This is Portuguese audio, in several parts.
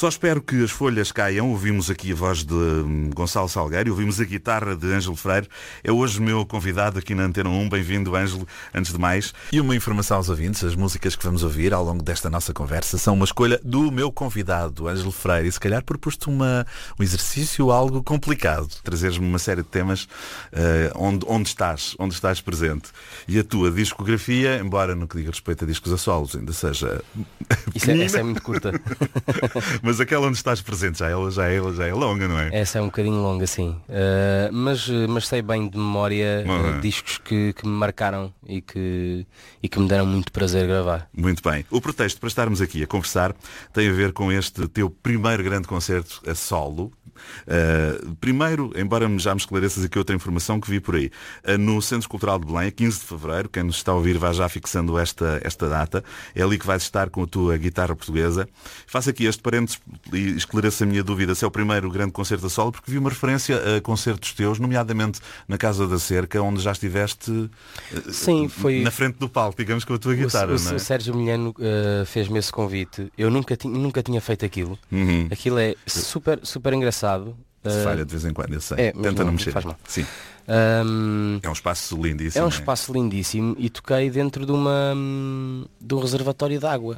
Só espero que as folhas caiam. Ouvimos aqui a voz de Gonçalo Salgueiro, ouvimos a guitarra de Ângelo Freire. É hoje o meu convidado aqui na Antena 1. Bem-vindo, Ângelo, antes de mais. E uma informação aos ouvintes, as músicas que vamos ouvir ao longo desta nossa conversa são uma escolha do meu convidado, Ângelo Freire, e se calhar propus-te um exercício algo complicado. Trazeres-me uma série de temas onde estás presente. E a tua discografia, embora no que diga respeito a discos a solos, ainda seja... Essa é muito curta. Mas aquela onde estás presente já é longa, não é? Essa é um bocadinho longa, sim. Mas sei bem de memória discos que me marcaram e que me deram muito prazer gravar. Muito bem. O pretexto para estarmos aqui a conversar tem a ver com este teu primeiro grande concerto a solo. Primeiro, embora já me esclareças aqui outra informação que vi por aí, no Centro Cultural de Belém, a 15 de Fevereiro, quem nos está a ouvir vai já fixando esta data, é ali que vais estar com a tua guitarra portuguesa. Faço aqui este parênteses e esclareço a minha dúvida se é o primeiro grande concerto a solo, porque vi uma referência a concertos teus, nomeadamente na Casa da Cerca, onde já estiveste Sim, foi... na frente do palco, digamos, com a tua guitarra. O Sérgio Milhano fez-me esse convite. Eu nunca tinha feito aquilo. Aquilo é super engraçado. Se falha de vez em quando, eu sei. Tenta não mexer. Faz mal. Sim. É um espaço lindíssimo. É um espaço lindíssimo e toquei dentro de um reservatório de água.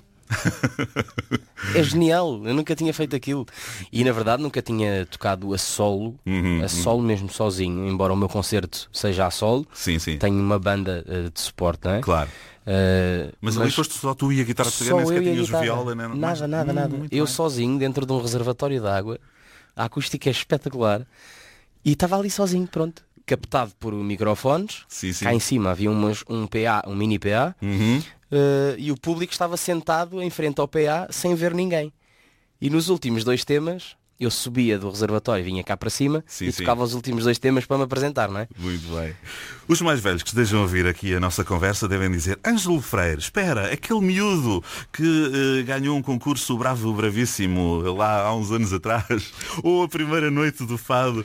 É genial, eu nunca tinha feito aquilo. E na verdade nunca tinha tocado a solo, solo mesmo sozinho, embora o meu concerto seja a solo. Sim. Tenho uma banda de suporte, não é? Claro. Mas ali foste só tu e a guitarra portuguesa, nem sequer tinhas viola, né? Nada. Eu sozinho dentro de um reservatório de água. A acústica é espetacular. E estava ali sozinho, pronto, captado por microfones. Sim. Cá em cima havia um mini PA. E o público estava sentado em frente ao PA sem ver ninguém. E nos últimos 2 temas eu subia do reservatório, vinha cá para cima e tocava os últimos 2 temas para me apresentar, não é? Muito bem. Os mais velhos que estejam a ouvir aqui a nossa conversa devem dizer: Ângelo Freire, espera, aquele miúdo que ganhou um concurso Bravo Bravíssimo lá há uns anos atrás, ou a primeira noite do Fado,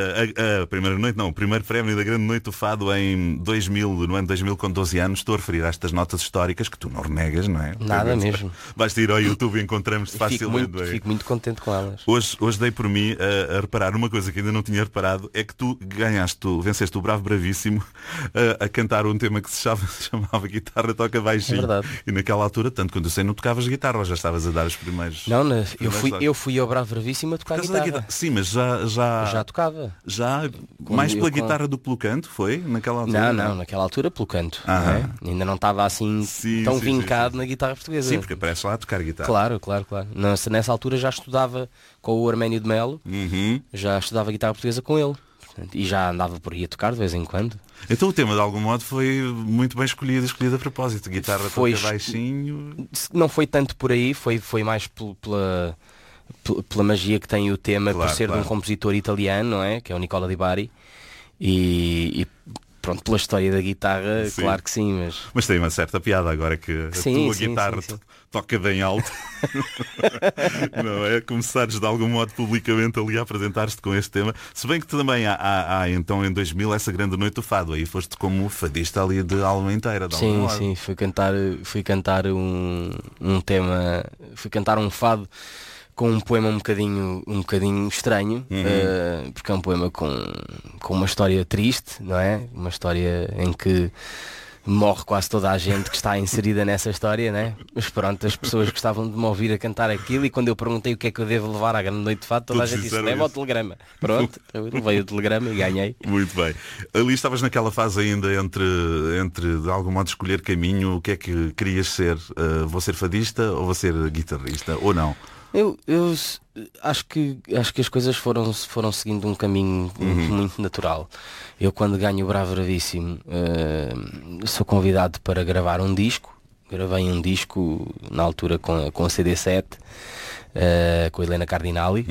o primeiro prémio da grande noite do Fado em 2000, no ano 2000, com 12 anos. Estou a referir a estas notas históricas que tu não renegas, não é? Nada mesmo. Basta ir ao YouTube e encontramos-te facilmente. Fico muito contente com elas. Hoje dei por mim a reparar uma coisa que ainda não tinha reparado, é que tu venceste o Bravo Bravíssimo a cantar um tema que se chamava Guitarra Toca Baixinho. É verdade. E naquela altura, tanto quando eu sei, não tocavas guitarra, ou já estavas a dar os primeiros... Não, eu fui ao Bravo Bravíssimo a tocar guitarra. Sim, mas já tocava. Já mais pela guitarra do que pelo canto, foi? Naquela altura? Não, naquela altura pelo canto. Não é? Ainda não estava assim tão vincado na guitarra portuguesa. Sim, porque aparece lá a tocar guitarra. Claro. Nessa altura já estudava com o Arménio de Melo, já estudava guitarra portuguesa com ele. E já andava por aí a tocar de vez em quando. Então o tema de algum modo foi muito bem escolhido a propósito. Guitarra toca baixinho. Não foi tanto por aí, foi mais pela magia que tem o tema, por ser de um compositor italiano, não é? Que é o Nicola Di Bari. E pronto, pela história da guitarra, claro que sim, mas tem uma certa piada agora que a tua guitarra toca bem alto. Não é? Começares de algum modo publicamente ali a apresentar-te com este tema. Se bem que também há então em 2000 essa grande noite do Fado. Aí foste como fadista ali de alma inteira. Sim, fui cantar um tema, fui cantar um fado com um poema um bocadinho estranho, porque é um poema com uma história triste, não é? Uma história em que morre quase toda a gente que está inserida nessa história, né? Mas pronto, as pessoas gostavam de me ouvir a cantar aquilo, e quando eu perguntei o que é que eu devo levar à grande noite de fado, toda a gente disse: leva o telegrama. Pronto, eu levei o telegrama e ganhei. Muito bem. Ali estavas naquela fase ainda entre de algum modo escolher caminho. O que é que querias ser? Vou ser fadista ou vou ser guitarrista? Ou não? Eu acho que as coisas foram seguindo um caminho muito natural. Eu, quando ganho o Bravo Bravíssimo, sou convidado para gravar um disco. Gravei um disco na altura com a CD7, com a Helena Cardinali.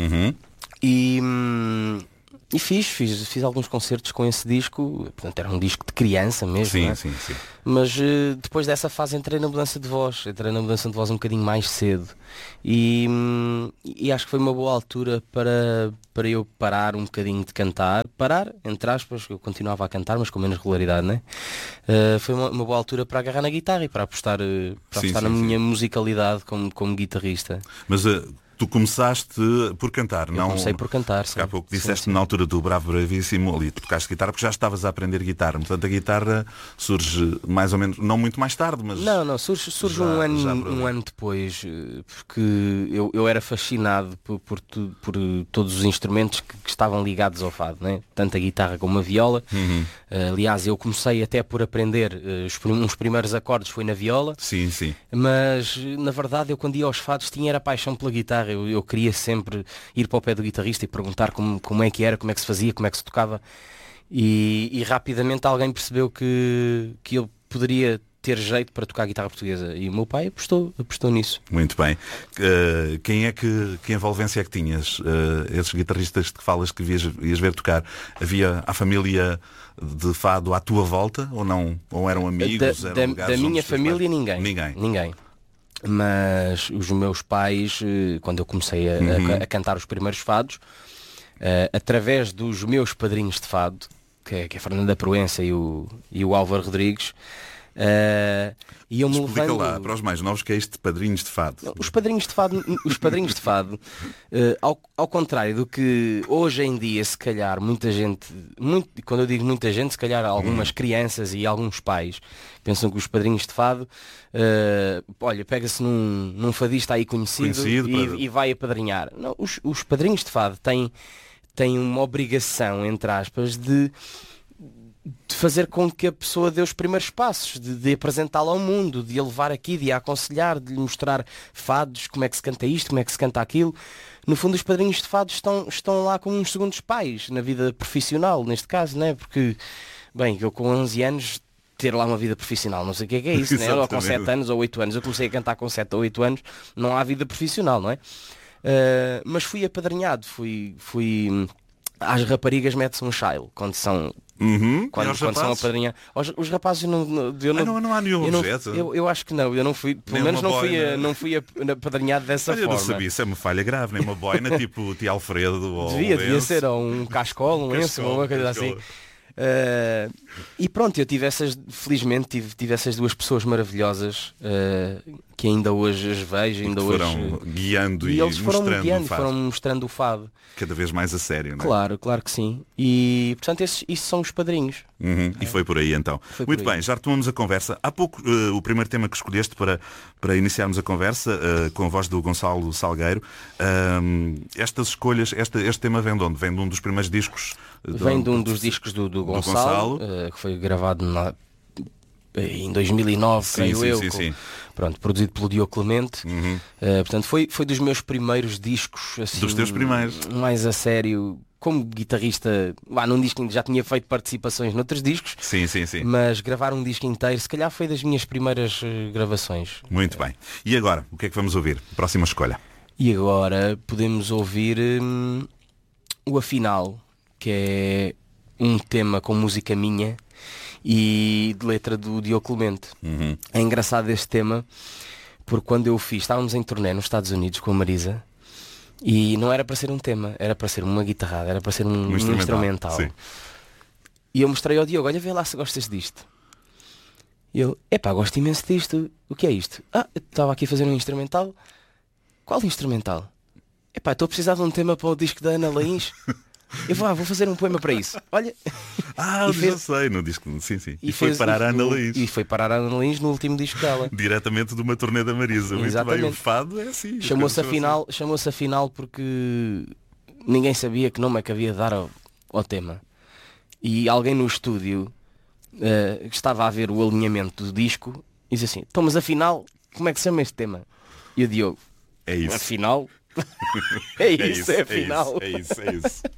E fiz alguns concertos com esse disco. Portanto, era um disco de criança mesmo. Sim. Mas depois dessa fase entrei na mudança de voz um bocadinho mais cedo. E acho que foi uma boa altura para eu parar um bocadinho de cantar. Parar, entre aspas, eu continuava a cantar, mas com menos regularidade, né? Foi uma boa altura para agarrar na guitarra e para apostar na minha musicalidade como guitarrista. Mas Tu começaste por cantar, Eu não? comecei por cantar, sim. Há pouco disseste Sim. na altura do Bravo Bravíssimo, ali tu tocaste guitarra porque já estavas a aprender guitarra. Portanto, a guitarra surge mais ou menos, não muito mais tarde, mas... Não, surge Já- já por ali. um ano depois, porque eu era fascinado por todos os instrumentos que estavam ligados ao fado, né? Tanto a guitarra como a viola. Aliás, eu comecei até por aprender uns primeiros acordes foi na viola, Sim, sim. mas na verdade eu quando ia aos fados tinha era paixão pela guitarra. Eu queria sempre ir para o pé do guitarrista e perguntar como é que era, como é que se fazia, como é que se tocava. E rapidamente alguém percebeu que eu poderia ter jeito para tocar guitarra portuguesa. E o meu pai apostou nisso. Muito bem. Que envolvência é que tinhas? Esses guitarristas que falas que ias ver tocar, havia a família de fado à tua volta ou não? Ou eram amigos? Da minha família ninguém. Mas os meus pais, quando eu comecei a cantar os primeiros fados, através dos meus padrinhos de fado, que é a Fernanda Proença e o Álvaro Rodrigues, iam-me Explica levando... lá para os mais novos que é este padrinhos de fado. Os padrinhos de fado, ao contrário do que hoje em dia, se calhar, muita gente, quando eu digo muita gente, se calhar algumas crianças e alguns pais pensam que os padrinhos de fado, olha, pega-se num fadista aí conhecido e vai apadrinhar. Não, os padrinhos de fado têm uma obrigação, entre aspas, de fazer com que a pessoa dê os primeiros passos, de apresentá-la ao mundo, de a levar aqui, de a aconselhar, de lhe mostrar fados, como é que se canta isto, como é que se canta aquilo. No fundo, os padrinhos de fados estão lá como uns segundos pais, na vida profissional, neste caso, né? Porque, bem, eu com 11 anos, ter lá uma vida profissional, não sei o que é isso, né? Ou com 7 anos ou 8 anos, eu comecei a cantar com 7 ou 8 anos, não há vida profissional, não é? Mas fui apadrinhado, fui às raparigas mete-se um child quando são quando são apadrinhados. Os rapazes não há nenhum objeto. Eu acho que não, eu não fui, pelo Nem menos uma não fui apadrinhado dessa Olha, forma. eu não sabia, isso é uma falha grave, nem uma boina tipo o tio Alfredo ou Devia ser, ou um cascola, um lenço, uma coisa assim. E pronto, eu felizmente tive essas duas pessoas maravilhosas que ainda hoje as vejo, ainda hoje foram guiando e eles foram mostrando guiando, o fado. foram mostrando o fado. Cada vez mais a sério, não é? Claro que sim. E portanto isso são os padrinhos. E foi por aí então. Muito bem, já retomamos a conversa. Há pouco o primeiro tema que escolheste para iniciarmos a conversa, com a voz do Gonçalo Salgueiro. Estas escolhas, este tema vem de onde? Vem de um dos primeiros discos? Vem de um dos discos do Gonçalo. Que foi gravado em 2009, creio eu. Sim. Pronto, produzido pelo Diogo Clemente. Portanto, foi dos meus primeiros discos, assim, dos teus primeiros. Mais a sério, como guitarrista, num disco já tinha feito participações noutros discos. Sim. Mas gravar um disco inteiro, se calhar foi das minhas primeiras gravações. Muito bem. E agora, o que é que vamos ouvir? Próxima escolha. E agora podemos ouvir o Afinal, que é um tema com música minha e de letra do Diogo Clemente. É engraçado este tema porque quando eu fiz, estávamos em turnê nos Estados Unidos com a Marisa e não era para ser um tema, era para ser uma guitarrada, era para ser um instrumental. E eu mostrei ao Diogo, olha, vê lá se gostas disto. E ele, gosto imenso disto. O que é isto? Eu estava aqui a fazer um instrumental. Qual instrumental? Estou a precisar de um tema para o disco da Ana Laís. Eu vou fazer um poema para isso. Olha. Já sei, no disco. Sim. E foi parar a Ana Laís. E foi parar a Ana Laís no último disco dela. Diretamente de uma turnê da Marisa. Exatamente. Muito bem, o fado é assim. Chamou-se Afinal porque ninguém sabia que nome é que havia de dar ao tema. E alguém no estúdio que estava a ver o alinhamento do disco e disse assim, mas afinal, como é que se chama este tema? E o Diogo, é isso. Afinal... é isso, afinal. É isso.